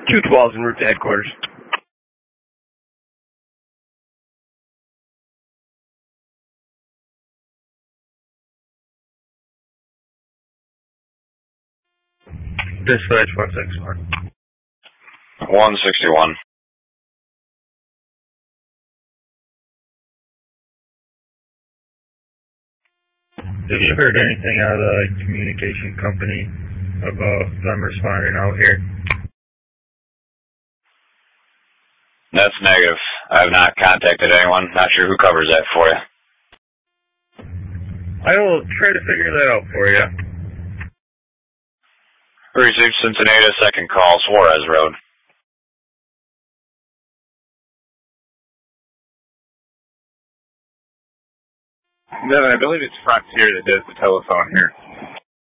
212's en route to headquarters. Dispatch 161. 161. Have you heard anything out of the communication company about them responding out here? That's negative. I have not contacted anyone. Not sure who covers that for you. I will try to figure that out for you. Received Cincinnati, second call, Suarez Road. No, I believe it's Frontier that does the telephone here.